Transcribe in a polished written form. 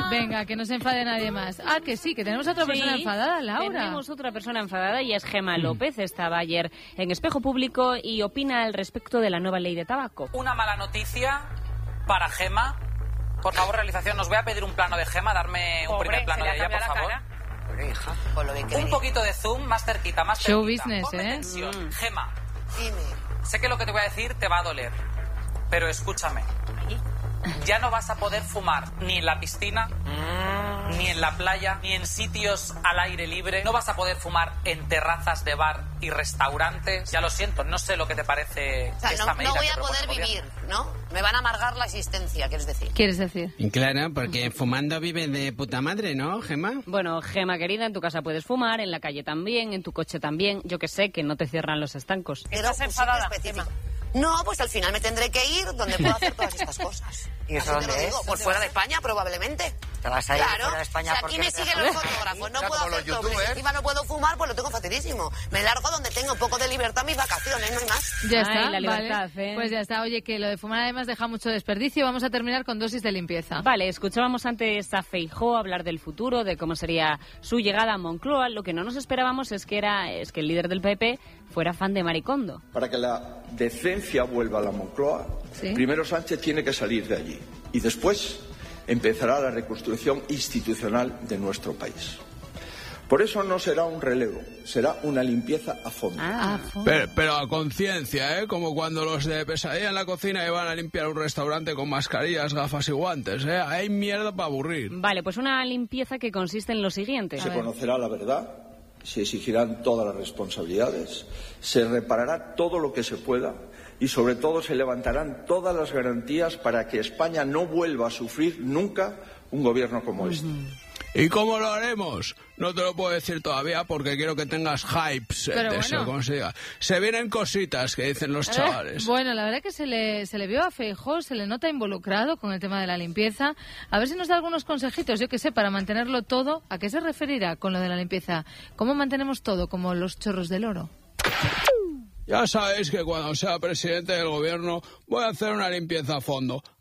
Venga, que no se enfade nadie más. Ah, que sí, que tenemos otra persona enfadada, Laura. Tenemos otra persona enfadada y es Gemma López. Estaba ayer en Espejo Público y opina al respecto de la nueva ley de tabaco. Una mala noticia para Gemma. Por favor, realización, os voy a pedir un plano de Gemma, darme un primer plano de ella, por favor. Bueno, hija, con lo bien que Un poquito de zoom, más cerquita, más cerquita. Show business, Ponme tensión. Gemma, Dime. sé que lo que te voy a decir te va a doler, pero escúchame. Ya no vas a poder fumar ni en la piscina, ni en la playa, ni en sitios al aire libre. No vas a poder fumar en terrazas de bar y restaurantes. Ya lo siento, no sé lo que te parece O sea, esta medida. no voy que a propone poder el vivir, gobierno. ¿no? Me van a amargar la existencia, ¿quieres decir? Claro, porque fumando vive de puta madre, ¿no, Gemma? Bueno, Gemma querida, en tu casa puedes fumar, en la calle también, en tu coche también. Yo que sé, que no te cierran los estancos. Pero ¿Estás enfadada, específico. No, pues al final me tendré que ir donde puedo hacer todas estas cosas. ¿Y eso Así te dónde lo digo, es? por fuera de España, probablemente. Te vas a ir Claro, fuera de España si porque aquí me siguen los fotógrafos, no Claro, puedo como hacer los todo, pero si youtubers. encima no puedo fumar, pues lo tengo facilísimo. Me largo donde tengo un poco de libertad mis vacaciones, no hay más. Ya Ay, está, la libertad, vale. ¿eh? Pues ya está. Oye, que lo de fumar además deja mucho desperdicio. Vamos a terminar con dosis de limpieza. Vale, escuchábamos antes a Feijóo hablar del futuro, de cómo sería su llegada a Moncloa. Lo que no nos esperábamos es que el líder del PP fuera fan de Maricondo. Para que la decencia vuelva a la Moncloa, ¿Sí? primero Sánchez tiene que salir de allí y después empezará la reconstrucción institucional de nuestro país. Por eso no será un relevo, será una limpieza a fondo. Pero a conciencia, ¿eh? Como cuando los de Pesadilla en la cocina iban a limpiar un restaurante con mascarillas, gafas y guantes, ¿eh? Hay mierda para aburrir. Vale, pues una limpieza que consiste en lo siguiente. Se conocerá la verdad, se exigirán todas las responsabilidades, se reparará todo lo que se pueda y sobre todo se levantarán todas las garantías para que España no vuelva a sufrir nunca un gobierno como este. ¿Y cómo lo haremos? No te lo puedo decir todavía porque quiero que tengas hypes de Pero que se bueno. consiga. Se vienen cositas que dicen los chavales. Bueno, la verdad que se le vio a Feijóo, se le nota involucrado con el tema de la limpieza. A ver si nos da algunos consejitos, yo que sé, para mantenerlo todo. ¿A qué se referirá con lo de la limpieza? ¿Cómo mantenemos todo, como los chorros del oro? Ya sabéis que cuando sea presidente del gobierno voy a hacer una limpieza a fondo.